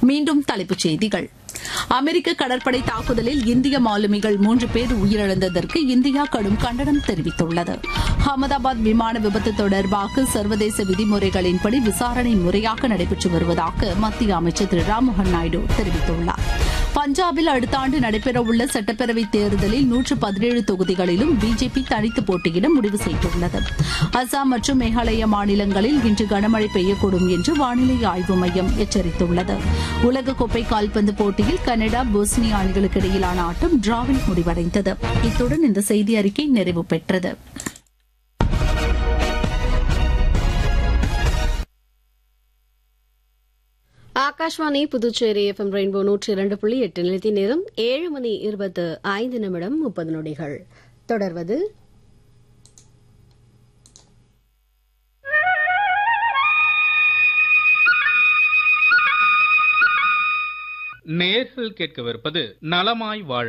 மீண்டும் தலைப்புச் செய்திகள். அமெரிக்க கடற்படை தாக்குதலில் இந்திய மாலுமிகள் 3 பேர் உயிரிழந்ததற்கு இந்தியா கடும் கண்டனம் தெரிவித்துள்ளது. அகமதாபாத் விமான விபத்து தொடர்பாக சர்வதேச விதிமுறைகளின்படி விசாரணை முறையாக நடைபெற்று வருவதாக மத்திய அமைச்சர் திரு ராம்மோகன் நாயுடு தெரிவித்துள்ளார். பஞ்சாபில் அடுத்த ஆண்டு நடைபெறவுள்ள சட்டப்பேரவைத் தேர்தலில் 117 தொகுதிகளிலும் பிஜேபி தனித்து போட்டியிட முடிவு செய்துள்ளது. அசாம் மற்றும் மேகாலய மாநிலங்களில் இன்று கனமழை பெய்யக்கூடும் என்று வானிலை ஆய்வு மையம் எச்சரித்துள்ளது. உலகக்கோப்பை கால்பந்து போட்டியில் கனடா போஸ்னியா அணிகளுக்கு இடையிலான ஆட்டம் டிராவில் முடிவடைந்தது. இத்துடன் இந்த செய்தி அறிக்கை நிறைவு பெற்றது. ஆகாஷ்வாணி புதுச்சேரி FM ரெயின்போ 102.8 நிலைத்தி நேரம் 7:25 தொடர்வது நேயர்கள் கேட்கவிருப்பது நலமாய் வாழ.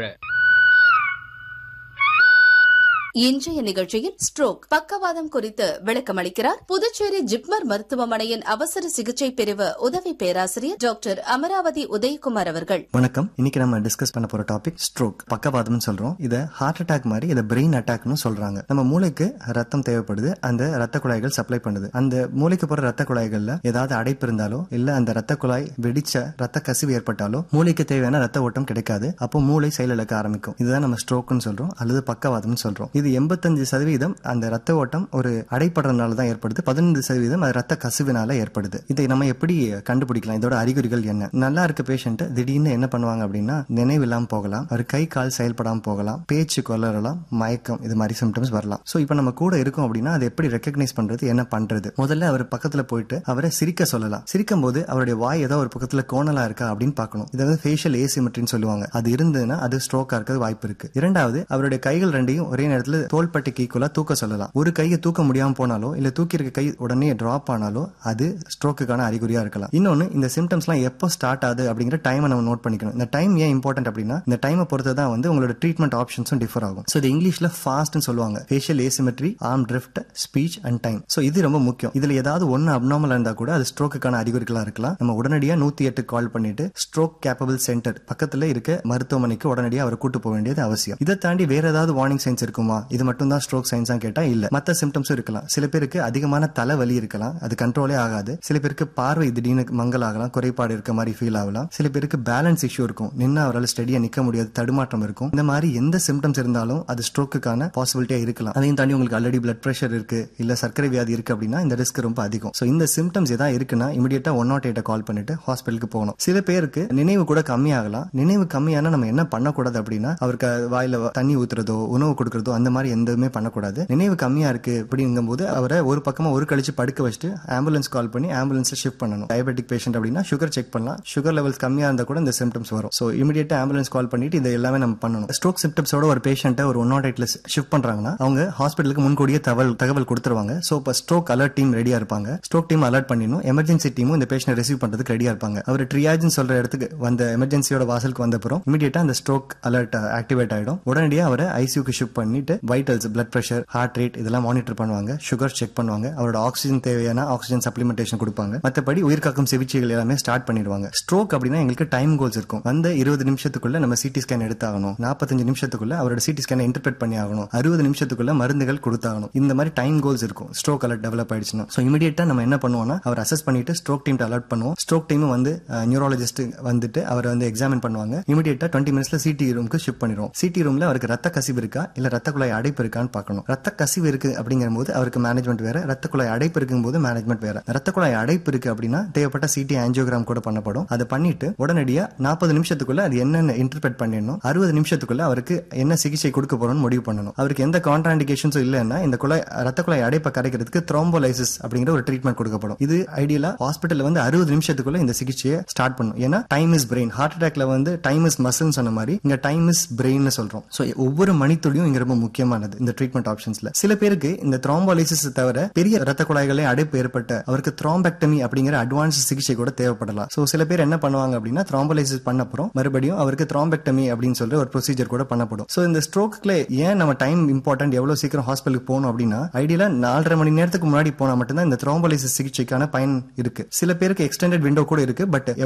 இன்றைய நிகழ்ச்சியில் ஸ்ட்ரோக் பக்கவாதம் குறித்து விளக்கமளிக்கிறார் புதுச்சேரி ஜிப்மர் மருத்துவமனையின் அவசர சிகிச்சை பிரிவு உதவி பேராசிரியர் டாக்டர் அமராவதி உதயகுமார் அவர்கள். வணக்கம். இன்னைக்கு நம்ம டிஸ்கஸ் பண்ண போற டாபிக் ஸ்ட்ரோக். பக்கவாதம் சொல்றோம். இத ஹார்ட் அட்டாக் மாதிரி இத பிரெயின் அட்டாக்னு சொல்றாங்க. நம்ம மூளைக்கு ரத்தம் தேவைப்படுது, அந்த ரத்த குழாய்கள் சப்ளை பண்ணுது. அந்த மூளைக்கு போற ரத்த குழாய்கள்ல ஏதாவது அடைப்பு இருந்தாலோ இல்ல அந்த ரத்த குழாய் வெடிச்ச ரத்த கசிவு ஏற்பட்டாலோ மூளைக்கு தேவையான ரத்த ஓட்டம் கிடைக்காது. அப்போ மூளை செயலிழக்க ஆரம்பிக்கும். இதுதான் நம்ம ஸ்ட்ரோக்னு சொல்றோம் அல்லது பக்கவாதம் சொல்றோம். இது 85% அந்த ரத்த ஓட்டம் ஒரு அடைப்படுறதுனால தான் ஏற்படுது. 15% அது ரத்த கசிவினால ஏற்படுது. இதை நம்ம எப்படி கண்டுபிடிக்கலாம்? இதோட அறிகுறிகள் என்ன? நல்லா இருக்க பேஷண்ட் திடீர்னு என்ன பண்ணுவாங்க அப்படின்னா நினைவில்லாம போகலாம், ஒரு கை கால் செயல்படாம போகலாம், பேச்சு கொள்ளலாம், மயக்கம், இது மாதிரி சிம்டம்ஸ் வரலாம். சோ இப்போ நம்ம கூட இருக்கோம் அப்படின்னா அதை எப்படி ரெகக்னைஸ் பண்றது, என்ன பண்றது? முதல்ல அவர் பக்கத்துல போயிட்டு அவரை சிரிக்க சொல்லலாம். சிரிக்கும் போது அவருடைய வாய் ஏதோ ஒரு பக்கத்துல கோணலா இருக்கா அப்படின்னு பார்க்கணும். இது வந்து ஃபேஷியல் ஏசிமெட்ரின்னு சொல்லுவாங்க. அது இருந்ததுன்னா அது ஸ்ட்ரோக்கா இருக்கிறது வாய்ப்பு இருக்கு. இரண்டாவது, அவருடைய கைகள் ரெண்டையும் ஒரே நேரத்துல தோள்பட்டைக்கு ஈக்குவலா தூக்க சொல்லலாம். ஒரு கையை தூக்க முடியாம போனாலோ இல்ல தூக்கி இருக்க கை உடனே டிராப் ஆனாலோ அது ஸ்ட்ரோக்குக்கான அறிகுறியா இருக்கலாம். இன்னொன்னு, இந்த சிம்டம்ஸ் எல்லாம் எப்போ ஸ்டார்ட் ஆகுது அப்படிங்கிற டைமை நம்ம நோட் பண்ணிக்கணும். இந்த டைம் ஏன் இம்பார்ட்டன்ட் அப்படின்னா இந்த டைமை பொறுத்து தான் வந்து உங்களோட ட்ரீட்மெண்ட் ஆப்ஷன்ஸும் டிஃபர் ஆகும். சோ இது இங்கிலீஷ்ல ஃபாஸ்ட்னு சொல்லுவாங்க. Facial asymmetry, arm drift, speech and time. So இது ரொம்ப முக்கியம். இதுல ஏதாவது ஒன்னு அப்நார்மல் இருந்தா கூட அது ஸ்ட்ரோக்குக்கான அறிகுறிகளா இருக்கலாம். நம்ம உடனடியா 108 கால் பண்ணிட்டு ஸ்ட்ரோக் கேப்பபிள் சென்டர் பக்கத்துல இருக்க மருத்துவமனைக்கு உடனடியா அவரை கூட்டு போக வேண்டியது அவசியம். இதை தாண்டி வேற ஏதாவது வார்னிங் சைன்ஸ் இருக்குமா? இது மட்டும் தான் ஸ்ட்ரோக் சைன்ஸா கேட்டா இல்ல. மத்த சிம்டம்ஸும் இருக்கலாம். சில பேருக்கு அதிகமான தலைவலி இருக்கலாம், அது கண்ட்ரோலே ஆகாது. சில பேருக்கு பார்வை திடீர்னு மங்கல் ஆகலாம், குறைபாடு இருக்க மாதிரி ஃபீல் ஆகலாம். சில பேருக்கு பேலன்ஸ் இஷ்யூ இருக்கும், நின்று அவரால் ஸ்டெடியா நிக்க முடியாது, தடுமாற்றம் இருக்கும். இந்த மாதிரி எந்த சிம்டம்ஸ் இருந்தாலும் அது ஸ்ட்ரோக்குக்கான பாசிபிலிட்டியா இருக்கலாம். அதையும் தாண்டி உங்களுக்கு ஆல்ரெடி பிளட் பிரஷர் இருக்கு இல்ல சர்க்கரை வியாதி இருக்கு அப்படின்னா இந்த ரிஸ்க் ரொம்ப அதிகம். சோ இந்த சிம்டம்ஸ் ஏதாவது இருக்குன்னா இமிடியேட்டா 108 கால் பண்ணிட்டு ஹாஸ்பிட்டலுக்கு போகணும். சில பேருக்கு நினைவு கூட கம்மியாகலாம். நினைவு கம்மியான நம்ம என்ன பண்ணக்கூடாது அப்படின்னா அவருக்கு வாயில தண்ணி ஊத்துறதோ உணவு கொடுக்கறதோ அந்த மாதிரி எதுவுமே பண்ணக்கூடாது. நினைவு கம்மியா இருக்கு அப்படிங்கும்போது அவரை ஒரு பக்கமா ஒரு கழிச்சு படுக்க வச்சுட்டு ஆம்புலன்ஸ் கால் பண்ணி ஆம்புலன்ஸ்ல ஷிஃப்ட் பண்ணணும். டயபெட்டிக் பேஷண்ட் அப்படின்னா சுகர் செக் பண்ணலாம். சுகர் லெவல்ஸ் கம்மியா இருந்தா கூட இந்த சிம்டம்ஸ் வரும். சோ இமிடியேட்டா ஆம்புலன்ஸ் கால் பண்ணிட்டு இது எல்லாமே நம்ம பண்ணணும். ஸ்ட்ரோக் சிம்டம்ஸோட ஒரு பேஷண்ட்டை ஒரு 108ல ஷிஃப்ட் பண்றாங்கன்னா அவங்க ஹாஸ்பிட்டலுக்கு முன்கூடியே தகவல் கொடுத்துருவாங்க. சோ இப்போ ஸ்ட்ரோக் அலர்ட் டீம் ரெடியா இருப்பாங்க. ஸ்ட்ரோக் டீம் அலர்ட் பண்ணிடணும். எமர்ஜென்சி டீமும் இந்த பேஷண்ட் ரிசீவ் பண்றதுக்கு ரெடியா இருப்பாங்க. அவர் ட்ரியாஜ்னு சொல்ற இடத்துக்கு வந்த எமர்ஜென்சியோட வாசலுக்கு வந்த அப்புறம் இமிடியேட்டா அந்த ஸ்ட்ரோக் அலர்ட் ஆக்டிவேட் ஆயிடும். உடனடியா அவரை ஐசியூக்கு ஷிஃப்ட் பண்ணிட்டு vitals, blood pressure, heart rate இதெல்லாம் மானிட்டர் பண்ணுவாங்க. சுகர் செக் பண்ணுவாங்க. அவரோட ஆக்சிஜன் தேவையான ஆக்சிஜன் சப்ளிமெண்டேஷன் கொடுப்பாங்க. மற்றபடி உயிர்காக்கும் சிகிச்சைகள் எல்லாமே ஸ்டார்ட் பண்ணிடுவாங்க. ஸ்ட்ரோக் அப்படின்னா எங்களுக்கு டைம் கோல்ஸ் இருக்கும். அந்த 20 நிமிஷத்துக்குள்ள நம்ம சிடி ஸ்கேன் எடுத்தாகணும், 45 நிமிஷத்துக்குள்ள அவரோட சிடி ஸ்கேனை இன்டர்பிரேட் பண்ணி ஆகணும், 60 நிமிஷத்துக்குள்ள மருந்துகள் கொடுத்தாகணும். இந்த மாதிரி டைம் கோல்ஸ் இருக்கும் ஸ்ட்ரோக் அலர்ட் டெவலப் ஆயிடுச்சுன்னா. சோ இமிடியேட்டா நம்ம என்ன பண்ணுவோம்னா அவர் அசஸ் பண்ணிட்டு ஸ்ட்ரோக் டீம் அலர்ட் பண்ணுவோம். ஸ்ட்ரோக் டீம் வந்து நியூரோலஜிஸ்ட் வந்துட்டு அவரை வந்து எக்ஸாமின் பண்ணுவாங்க. இமிடியேட்டா 20 மினிட்ஸ்ல சிடி ரூமுக்கு ஷிஃப்ட் பண்ணிடுவோம். சிடி ரூம்ல அவருக்கு ரத்த கசிவு இருக்கா இல்ல ரத்த குழாய் அடைப்பு இருக்கான்னு பார்க்கணும். ரத்த கசிவு இருக்கு அப்படிங்கிற போது அவருக்கு மேனேஜ்மெண்ட் வேற, ரத்த குழாய் அடைப்பு இருக்கும் போது மேனேஜ்மெண்ட் வேற. ரத்த குழாய் அடைப்பு இருக்கு அப்படின்னா தேவைப்பட்ட சிடி ஆஞ்சியோகிராம் கூட பண்ணப்படும். அதை பண்ணிட்டு உடனடியா 40 நிமிஷத்துக்குள்ள அது என்னென்ன இன்டர்பிரேட் பண்ணிடணும். 60 நிமிஷத்துக்குள்ள அவருக்கு என்ன சிகிச்சை கொடுக்க போறோம்னு முடிவு பண்ணணும். அவருக்கு எந்த கான்ட்ராண்டிகேஷன்ஸும் இல்லைன்னா இந்த ரத்த குழாய் அடைப்பை கரைக்கிறதுக்கு த்ரோம்போலைசிஸ் அப்படிங்கிற ஒரு ட்ரீட்மெண்ட் கொடுக்கப்படும். இது ஐடியலா ஹாஸ்பிட்டல்ல வந்து 60 நிமிஷத்துக்குள்ள இந்த சிகிச்சையை ஸ்டார்ட் பண்ணும். ஏன்னா டைம் இஸ் பிரெயின். ஹார்ட் அட்டாக்ல வந்து டைம் இஸ் மசில் சொன்ன மாதிரி இங்க டைம் இஸ் பிரெயின் சொல்றோம். சோ ஒவ்வொரு மணித்துளியும் இங்க ரொம்ப முக்கியமானது இந்த ட்ரீட்மெண்ட் ஆப்ஷன்ஸ்ல. சில பேருக்கு இந்த த்ரோம்போலைசிஸ் தவிர பெரிய ரத்த குழாய்களே அடைப்பு ஏற்பட்ட அவருக்கு த்ரோம்பெக்டமி அப்படிங்கிற அட்வான்ஸ் சிகிச்சை கூட தேவைப்படலாம். சோ சில பேர் என்ன பண்ணுவாங்க அப்படின்னா த்ரோம்போலைசிஸ் பண்ண அப்புறம் மறுபடியும் அவருக்கு த்ரோம்பெக்டமி அப்படின்னு சொல்ற ஒரு ப்ரொசீஜர் கூட பண்ணப்படும். சோ இந்த ஸ்ட்ரோக்ல ஏன் நம்ம டைம் இம்பார்ட்டன்ட், எவ்வளவு சீக்கிரம் ஹாஸ்பிட்டலுக்கு போகணும் அப்படின்னா ஐடியலா 4.5 மணி நேரத்துக்கு முன்னாடி போனா மட்டும்தான் இந்த த்ரோம்போலைசிஸ் சிகிச்சைக்கான பயன் இருக்கு. சில பேருக்கு எக்ஸ்டெண்டட் விண்டோ கூட இருக்கு. பட்